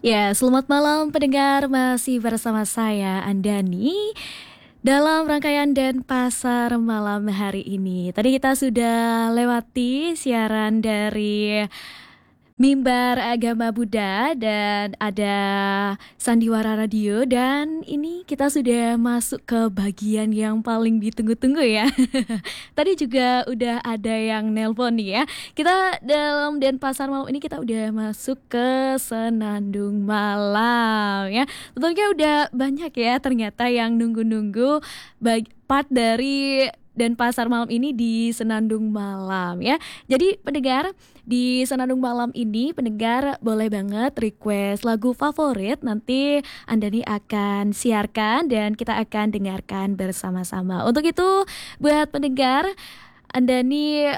Ya, selamat malam pendengar, masih bersama saya Andani dalam rangkaian Denpasar malam hari ini. Tadi kita sudah lewati siaran dari Mimbar Agama Buddha dan ada Sandiwara Radio, dan ini kita sudah masuk ke bagian yang paling ditunggu-tunggu ya. Tadi juga udah ada yang nelpon nih ya. Kita dalam Denpasar malam ini kita udah masuk ke Senandung Malam ya. Tentunya udah banyak ya ternyata yang nunggu-nunggu part dari Denpasar malam ini di Senandung Malam ya. Jadi pendengar, di Senandung Malam ini pendengar boleh banget request lagu favorit. Nanti Andani akan siarkan dan kita akan dengarkan bersama-sama. Untuk itu buat pendengar, Andani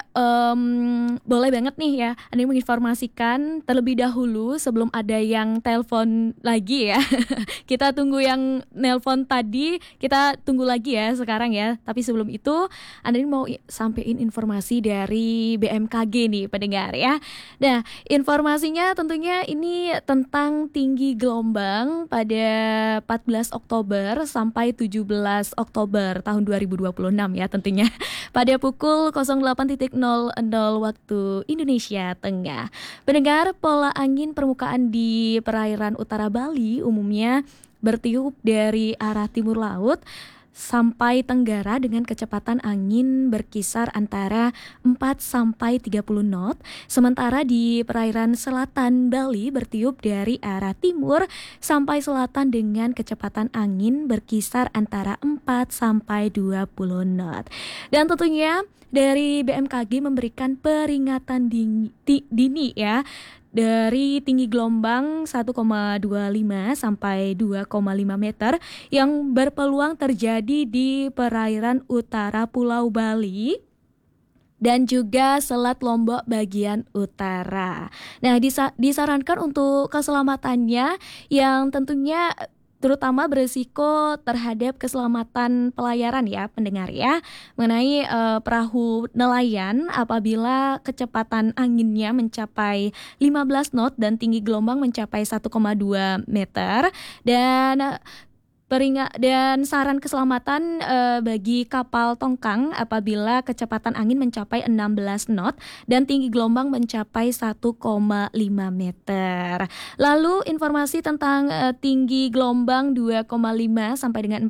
boleh banget nih ya, Andani menginformasikan terlebih dahulu sebelum ada yang telepon lagi ya. Kita tunggu yang nelpon tadi, kita tunggu lagi ya sekarang ya. Tapi sebelum itu Andani mau sampein informasi dari BMKG nih pendengar ya. Nah, informasinya tentunya ini tentang tinggi gelombang pada 14 Oktober sampai 17 Oktober tahun 2026 ya tentunya. Pada pukul 08.00 waktu Indonesia Tengah. Pendengar, pola angin permukaan di perairan utara Bali umumnya bertiup dari arah timur laut sampai tenggara dengan kecepatan angin berkisar antara 4 sampai 30 knot. Sementara di perairan selatan Bali bertiup dari arah timur sampai selatan dengan kecepatan angin berkisar antara 4 sampai 20 knot. Dan tentunya dari BMKG memberikan peringatan dini ya, dari tinggi gelombang 1,25 sampai 2,5 meter yang berpeluang terjadi di perairan utara Pulau Bali dan juga Selat Lombok bagian utara. Nah, disarankan untuk keselamatannya yang tentunya terutama berisiko terhadap keselamatan pelayaran ya pendengar ya, mengenai perahu nelayan apabila kecepatan anginnya mencapai 15 knot dan tinggi gelombang mencapai 1,2 meter. Dan dan saran keselamatan bagi kapal tongkang apabila kecepatan angin mencapai 16 knot dan tinggi gelombang mencapai 1,5 meter. Lalu informasi tentang tinggi gelombang 2,5 sampai dengan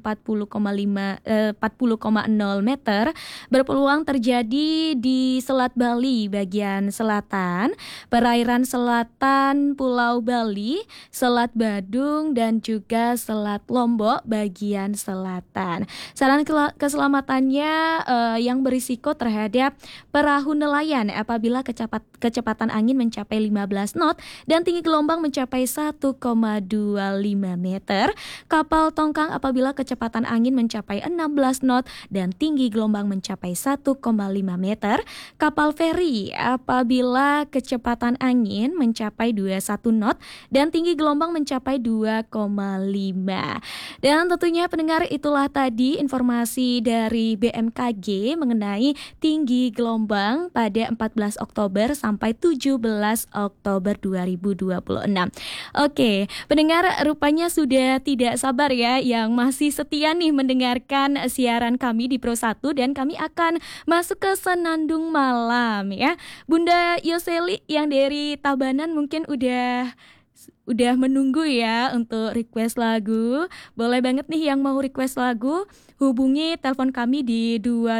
40,0 meter berpeluang terjadi di Selat Bali bagian selatan, perairan selatan Pulau Bali, Selat Badung dan juga Selat Lombok bagian selatan. Saran keselamatannya yang berisiko terhadap perahu nelayan apabila kecepatan angin mencapai 15 knot dan tinggi gelombang mencapai 1,25 meter. Kapal tongkang apabila kecepatan angin mencapai 16 knot dan tinggi gelombang mencapai 1,5 meter. Kapal feri apabila kecepatan angin mencapai 21 knot dan tinggi gelombang mencapai 2,5. Dan tentunya pendengar, itulah tadi informasi dari BMKG mengenai tinggi gelombang pada 14 Oktober sampai 17 Oktober 2026. Oke, pendengar rupanya sudah tidak sabar ya yang masih setia nih mendengarkan siaran kami di Pro 1 dan kami akan masuk ke Senandung Malam ya. Bunda Yoseli yang dari Tabanan mungkin udah menunggu ya untuk request lagu. Boleh banget nih yang mau request lagu, hubungi telepon kami di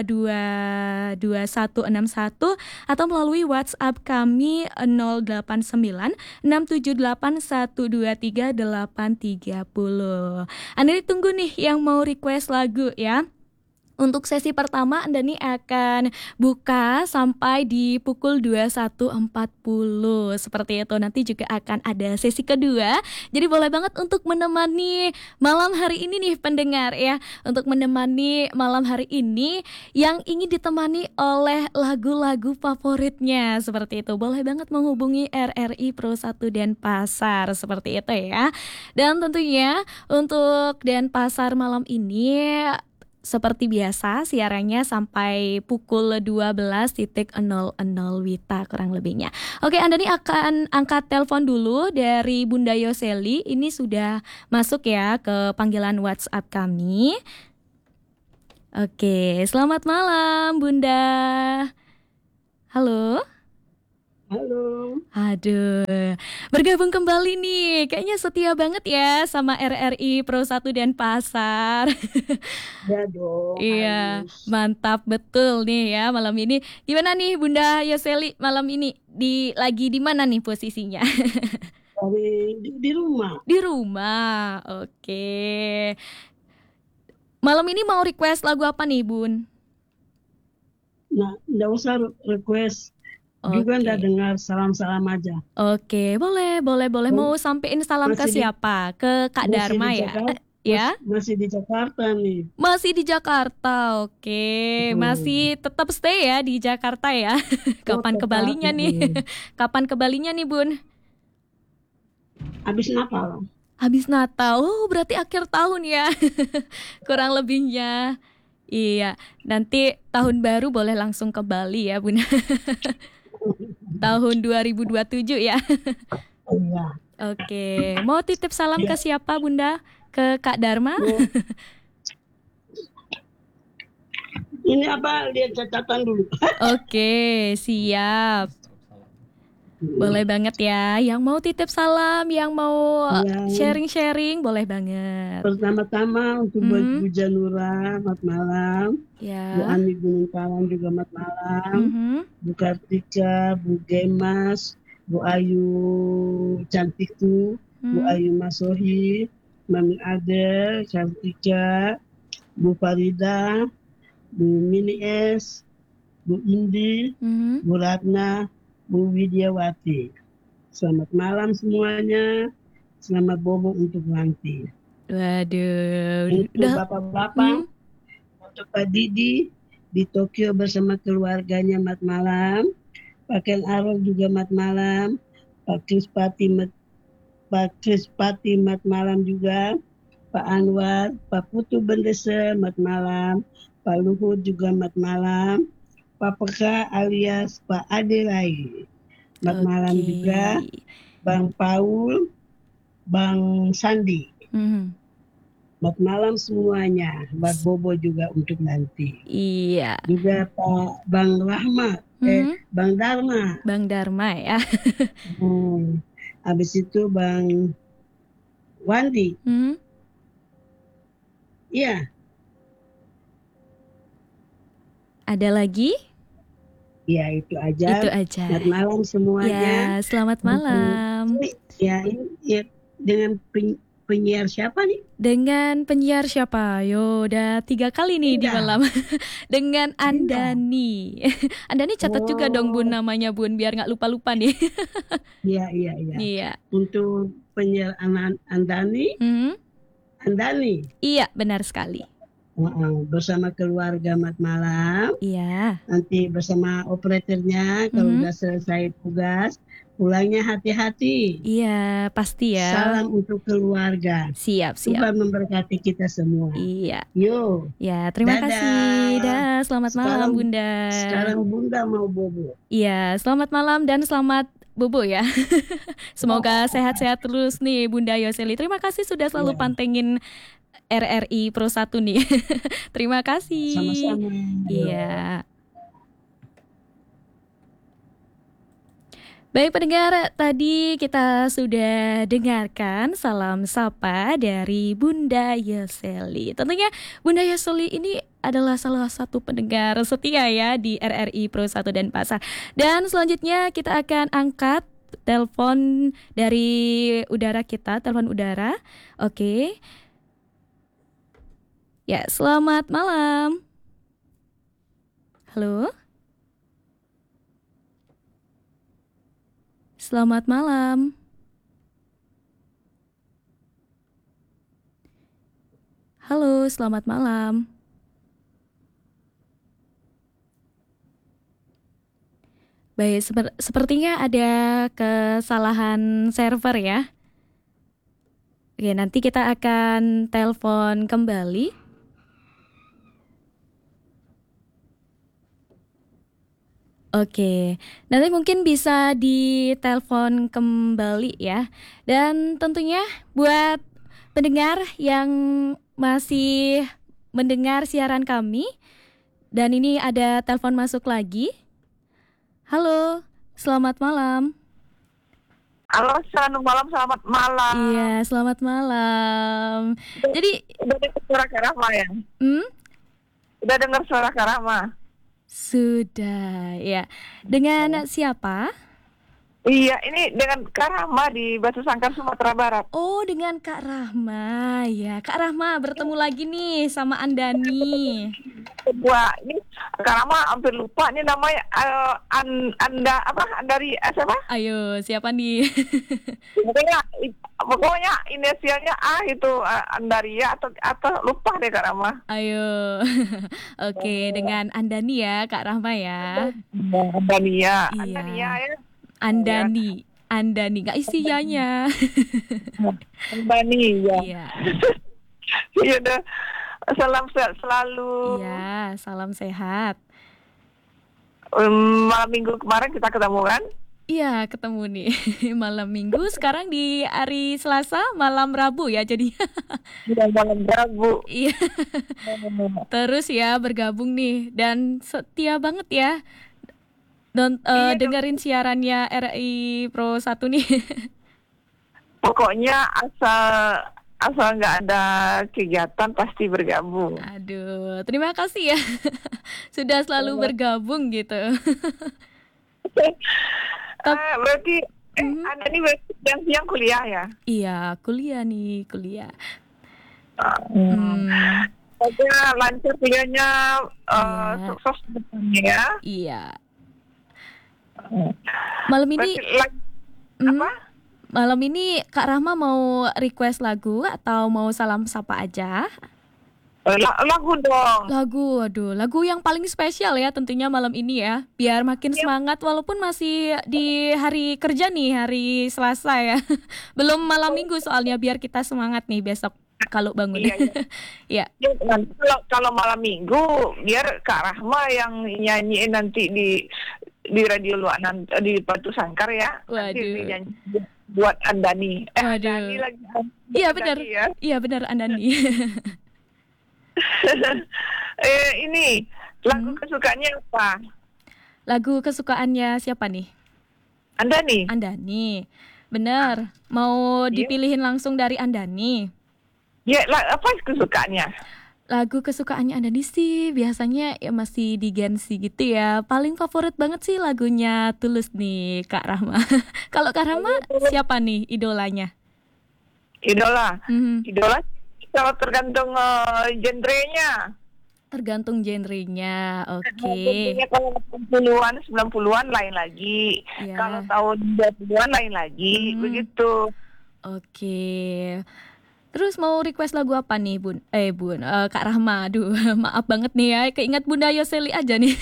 222161 atau melalui WhatsApp kami 089 678 123 830. Anda ditunggu nih yang mau request lagu ya. Untuk sesi pertama Andani akan buka sampai di pukul 21.40 seperti itu. Nanti juga akan ada sesi kedua. Jadi boleh banget untuk menemani malam hari ini nih pendengar ya. Untuk menemani malam hari ini yang ingin ditemani oleh lagu-lagu favoritnya seperti itu. Boleh banget menghubungi RRI Pro 1 Denpasar seperti itu ya. Dan tentunya untuk Denpasar malam ini seperti biasa siarannya sampai pukul 12.00 Wita kurang lebihnya. Oke, Andani akan angkat telepon dulu dari Bunda Yoseli. Ini sudah masuk ya ke panggilan WhatsApp kami. Oke, selamat malam Bunda. Halo. Halo, Aduh, bergabung kembali nih. Kayaknya setia banget ya sama RRI Pro 1 Denpasar. ya dong Iya, harus. mantap betul nih ya malam ini. Gimana nih Bunda Yoseli malam ini lagi di mana nih posisinya? Di rumah. Di rumah. Oke. Malam ini mau request lagu apa nih, Bun? Nah, nggak usah request juga, nggak Oke. dengar salam-salam aja. Oke, boleh, boleh, boleh. Oh, Mau sampein salam ke Masih di siapa? Ke Kak masih di Dharma ya? Jakarta, Ya? masih di Jakarta nih. Masih di Jakarta. Oke, Hmm. masih tetap stay ya di Jakarta ya. Oh, Kapan ke tetap Balinya nih? Kapan ke Balinya nih, Bun? habis Natal. Habis Natal. Oh, berarti akhir tahun ya. Kurang lebihnya. Iya, nanti tahun baru boleh langsung ke Bali ya, Bun. Tahun 2027 ya. Iya. Oke, mau titip salam ke Ya. siapa, Bunda? Ke Kak Dharma? Oh, ini apa? Lihat catatan dulu. Oke, siap. Boleh banget ya. Yang mau titip salam, yang mau Yang sharing-sharing, boleh banget. pertama-tama untuk Hmm, Bu Janura, selamat malam. Bu ya. Ani Gunung Kalang juga selamat malam. Mhm, Bu Kartika, Bu Gemas, Bu Ayu Cantikku, Bu hmm, Ayu Masohi, Mami Ade, Cantika, Bu Farida, Bu Mini S, Bu Indi, mhm. Bu Ratna, Bu Widiawati. Selamat malam semuanya. Selamat bobo untuk nanti. Waduh, Untuk udah. bapak-bapak, Hmm, untuk Pak Didi di Tokyo bersama keluarganya mat malam. Pak Ken Arok juga mat malam. Pak Krispati mat malam juga. Pak Anwar, Pak Putu Bendese mat malam. Pak Luhut juga mat malam. Pak Peka alias Pak Ade Rai mat malam oke. juga. Bang Paul, Bang Sandi. Mhm, Mat malam semuanya. Buat Bobo juga untuk nanti. iya. Juga Pak Bang Rahmat, Mhm, Bang Dharma. Bang Dharma ya. Hmm. Habis itu Bang Wandi. Mhm, Iya, ada lagi? ya itu Itu aja. aja. Selamat malam semuanya. Ya, selamat Hmm. malam. Ya, ini ya, dengan penyiar siapa nih? Dengan penyiar siapa? Yo, udah 3 kali nih di Indah. malam. Dengan Indah. Andani. Andani catat juga dong Bun Oh, namanya Bun, biar nggak lupa-lupa nih. iya, iya, iya. Iya. Untuk penyiar Andani, Hmm, Andani. iya, benar sekali. Bersama keluarga Mat Malam. Iya. Nanti bersama operatornya kalau Mhm. udah selesai tugas, pulangnya hati-hati. Iya, pasti ya. Salam untuk keluarga. Siap, siap. Tuhan memberkati kita semua. Iya. Yo, Ya, terima kasih. dadah. Dah, selamat malam Sekarang Bunda. sekarang Bunda mau bobo. Iya, selamat malam dan selamat Bobo ya. Semoga sehat-sehat terus nih Bunda Yoseli. Terima kasih sudah selalu Ya, pantengin RRI Pro 1 nih. Terima kasih. sama-sama. Yo. Iya. Baik pendengar, tadi kita sudah dengarkan salam sapa dari Bunda Yoseli. Tentunya Bunda Yoseli ini adalah salah satu pendengar setia ya di RRI Pro 1 Denpasar. Dan selanjutnya kita akan angkat telepon dari udara kita, telepon udara. Oke. Ya, selamat malam. Halo. Selamat malam. Halo, selamat malam. Baik, sepertinya ada kesalahan server ya. Oke, nanti kita akan telepon kembali. Oke, nanti mungkin bisa ditelepon kembali ya. Dan tentunya buat pendengar yang masih mendengar siaran kami, dan ini ada telepon masuk lagi. Halo, selamat malam. Halo, selamat malam, selamat malam. Iya, selamat malam. Jadi, Udah dengar suara Kak Rahma ya? Udah dengar suara Kak Rahma? Sudah, ya. Dengan siapa? Iya, ini dengan Kak Rahma di Batu Sangkar, Sumatera Barat. Oh, dengan Kak Rahma. Ya, Kak Rahma bertemu lagi nih sama Andani. Wah, ini Kak Rahma hampir lupa nih namanya Andari siapa? Ayo, siapa nih? Pokoknya inisialnya A itu Andaria atau lupa deh Kak Rahma. Ayo. Oke, dengan Andani ya, Kak Rahma ya. Andania, Iya. Andania ya. Andani, nggak isianya. Andani ya. Iya. Iya dah. Salam sehat selalu. Iya, salam sehat. Malam minggu kemarin kita ketemu kan? Iya, ketemu nih malam minggu. Sekarang di hari Selasa, malam Rabu ya jadinya. Sudah malam Rabu. Iya. Terus ya bergabung nih dan setia banget ya. Iya, Dengerin siarannya RI Pro 1 nih. Pokoknya asal nggak ada kegiatan pasti bergabung. Aduh, terima kasih ya. Sudah selalu bergabung gitu. Berarti Anda ini berarti siang kuliah ya? Iya, kuliah nih, kuliah. Semoga lancar kuliahnya, Iya. sukses depannya ya. Iya. Malam ini Apa? Malam ini Kak Rahma mau request lagu atau mau salam sapa aja? Lagu dong. Lagu yang paling spesial ya tentunya malam ini ya. Biar makin semangat walaupun masih di hari kerja nih, hari Selasa ya. Belum malam minggu soalnya biar kita semangat nih besok kalau bangun. Iya. Ya. Ya, kalau malam minggu biar Kak Rahma yang nyanyiin nanti di radio Luanan di Batu Sangkar ya. Nanti Waduh. dinyanyi buat Andani. Waduh. Andani lagi. Iya benar. Andani ya. Iya benar Andani. Ini lagu kesukaannya apa? Lagu kesukaannya siapa nih? Andani. Andani. Bener. Mau dipilihin langsung dari Andani. Ya, apa kesukaannya? Lagu kesukaannya Andani sih biasanya ya masih di Gen Z gitu ya. Paling favorit banget sih lagunya Tulus nih Kak Rahma. Kalau Kak Rahma siapa nih idolanya? Idola. Mhm. Idola kalau tergantung genrenya. Tergantung genrenya. Oke. Genrenya kalau 80-an, 90-an lain lagi. Iya. Kalau tahun 20-an lain lagi, begitu. Oke. Terus mau request lagu apa nih Bun? Kak Rahma. Aduh, maaf banget nih ya. Keinget Bunda Yoseli aja nih.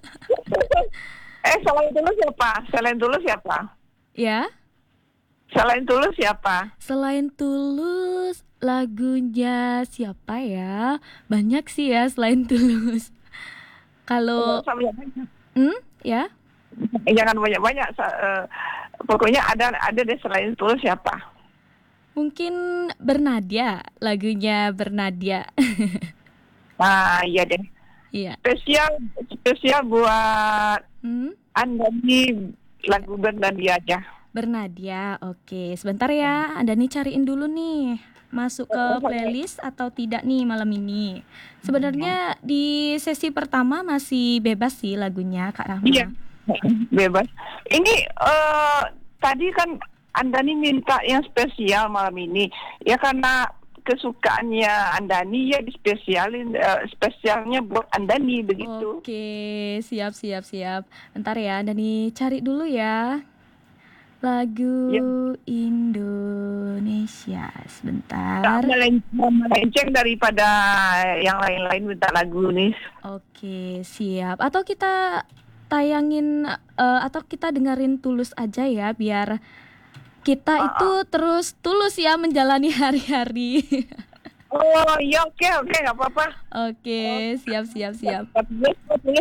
Selain Tulus siapa? Selain Tulus siapa? Ya. Selain Tulus siapa? Selain Tulus, lagunya siapa ya? Banyak sih ya selain Tulus. Kalau ya? Jangan banyak-banyak. Pokoknya ada deh selain Tulus siapa? Mungkin Bernadia, lagunya Bernadia. Iya deh. Iya. Spesial buat Andani, lagu Bernadia aja. Bernadia, oke. Sebentar ya, Andani cariin dulu nih. Masuk ke playlist atau tidak nih malam ini. Sebenarnya di sesi pertama masih bebas sih lagunya Kak Rahma. Iya, bebas. Ini tadi kan Andani minta yang spesial malam ini. Ya karena kesukaannya Andani ya dispesialin, spesialnya buat Andani begitu. Oke, siap. Bentar ya, Andani cari dulu ya. Lagu Indonesia. Sebentar. Melenceng daripada yang lain-lain minta lagu nih. Oke, siap. Atau kita tayangin atau kita dengerin Tulus aja ya biar kita itu terus tulus ya menjalani hari-hari. Oh iya, oke, nggak apa-apa. Oke, siap. Tulus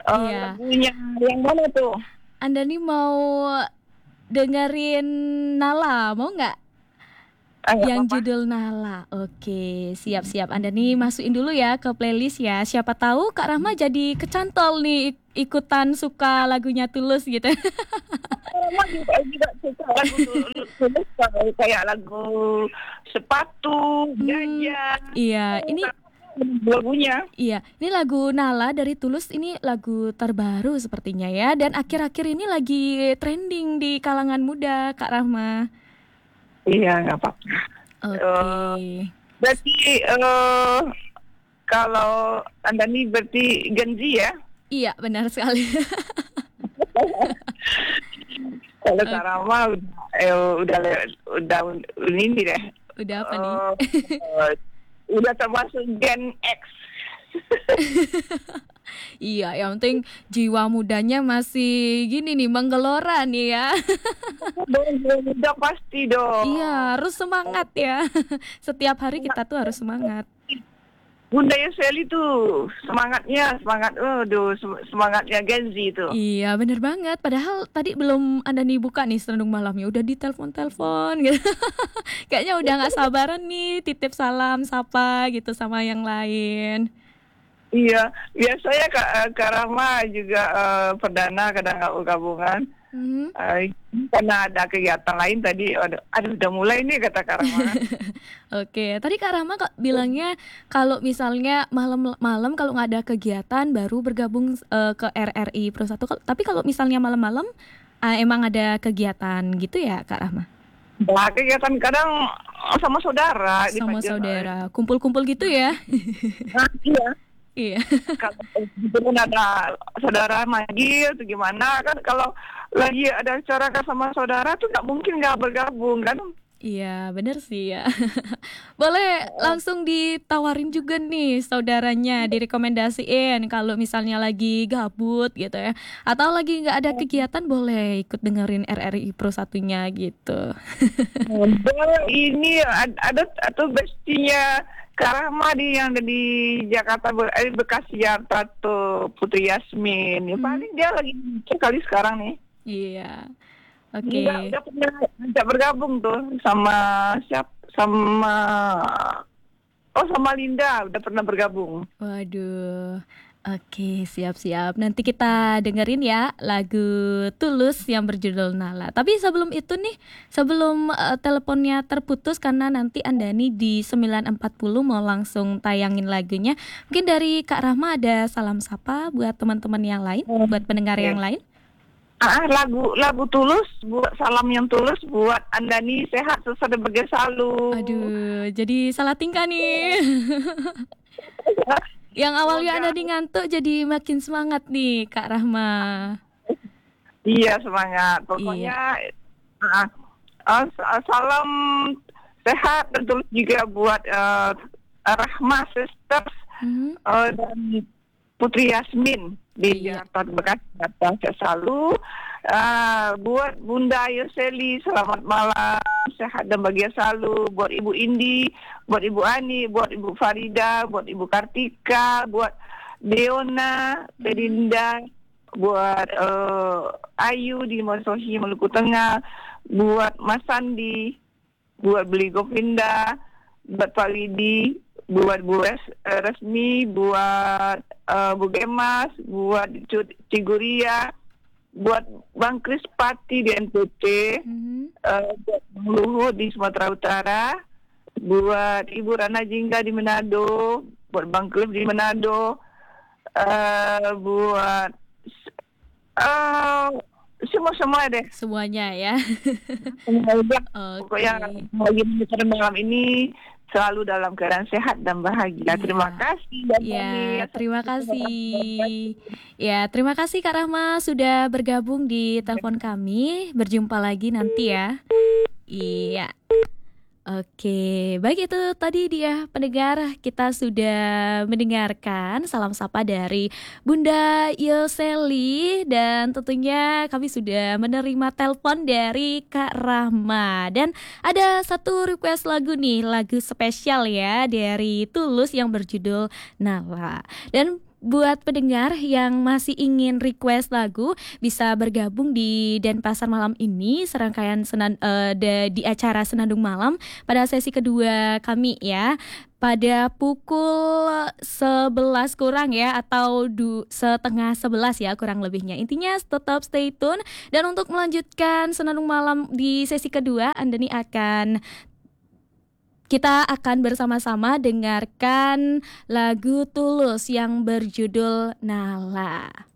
Iya. Lagunya yang mana tuh? Andani mau dengerin Nala, mau nggak? Yang Apa? judul Nala. Oke, siap-siap. Andani masukin dulu ya ke playlist ya. Siapa tahu Kak Rahma jadi kecantol nih ikutan suka lagunya Tulus gitu. Emang juga suka lagu Tulus kayak lagu Sepatu, Gajah. Iya, ini Lagunya. iya, ini lagu Nala dari Tulus, ini lagu terbaru sepertinya ya. Dan akhir-akhir ini lagi trending di kalangan muda, Kak Rahma. Iya, nggak apa-apa. Oke. Berarti kalau Anda nih berarti Genzi ya? Iya, benar sekali. Kalau Kak Rama udah ini deh. Udah apa nih? Udah termasuk Gen X. Iya, yang penting jiwa mudanya masih gini nih, menggelora nih ya. Udah pasti dong. Iya, harus semangat ya. Setiap hari kita tuh harus semangat. Bunda Yoseli tuh semangatnya semangatnya Gen Z itu. Iya, bener banget. Padahal tadi belum Anda nih buka nih Senandung Malamnya, udah ditelepon-telepon gitu. Kayaknya udah nggak sabaran nih titip salam, sapa gitu sama yang lain. Iya, biasanya Kak Rama juga perdana kadang gabungan. Karena ada kegiatan lain tadi, aduh udah mulai nih kata Kak Rama. Oke, tadi Kak Rama bilangnya kalau misalnya malam-malam kalau nggak ada kegiatan baru bergabung ke RRI Pro 1. Tapi kalau misalnya malam-malam emang ada kegiatan gitu ya Kak Rahma? Nah, kegiatan kadang sama saudara. Sama saudara, kumpul-kumpul gitu ya? Nah, iya. Iya. Kalau ada saudara manggil tuh gimana kan, kalau lagi ada acara sama saudara tuh nggak mungkin nggak bergabung kan. Iya, bener sih ya. Boleh langsung ditawarin juga nih saudaranya, direkomendasiin kalau misalnya lagi gabut gitu ya. Atau lagi nggak ada kegiatan, boleh ikut dengerin RRI Pro 1-nya gitu. Ini ada atau bestinya Kak Rahmadi yang ada di Jakarta, Bekasi ya, tuh Putri Yasmin. Ya, paling dia lagi sekali sekarang nih. Iya. Oke. Udah pernah ajak bergabung tuh sama sama Linda, udah pernah bergabung. Waduh. Oke, siap-siap. Nanti kita dengerin ya lagu Tulus yang berjudul Nala. Tapi sebelum itu nih, sebelum teleponnya terputus karena nanti Andani di 9.40 mau langsung tayangin lagunya. Mungkin dari Kak Rahma ada salam sapa buat teman-teman yang lain, buat pendengar yang lain. Lagu Tulus, buat salam yang tulus buat Andani, sehat sesada bahagia selalu. Aduh, jadi salah tingkah nih. Yang awalnya Andani ngantuk jadi makin semangat nih Kak Rahma. Iya, semangat. Pokoknya salam sehat dan tulus juga buat Rahma Sisters dan Putri Yasmin di Jakarta Bekasi. Sehat selalu. Buat Bunda Yoseli, selamat malam, sehat dan bahagia selalu. Buat Ibu Indi, buat Ibu Ani, buat Ibu Farida, buat Ibu Kartika, buat Deona, Belinda, buat Ayu di Mosohi, Maluku Tengah, buat Mas Sandi, buat Beli Govinda, buat Pak Widi, buat Bu Resmi, buat Bu Gemas, buat Ciguria, buat Bang Krispati di NTT, buat Bang Luhut di Sumatera Utara, buat Ibu Rana Jingga di Manado, buat Bang Klif di Manado, buat semua deh. Semuanya ya. Pokoknya lagi menikmati malam ini selalu dalam keadaan sehat dan bahagia. Terima kasih. Ya, terima kasih. Ya, terima kasih Kak Rahma sudah bergabung di telepon kami. Berjumpa lagi nanti ya. Iya. Oke, baik itu tadi dia pendengar, kita sudah mendengarkan salam sapa dari Bunda Yoseli dan tentunya kami sudah menerima telepon dari Kak Rahma dan ada satu request lagu nih, lagu spesial ya dari Tulus yang berjudul Nala. Dan buat pendengar yang masih ingin request lagu bisa bergabung di Denpasar malam ini, serangkaian di acara Senandung Malam pada sesi kedua kami ya. Pada pukul 11 kurang ya, atau setengah 11 ya kurang lebihnya. Intinya tetap stay tune. Dan untuk melanjutkan Senandung Malam di sesi kedua, kita akan bersama-sama dengarkan lagu Tulus yang berjudul Nala.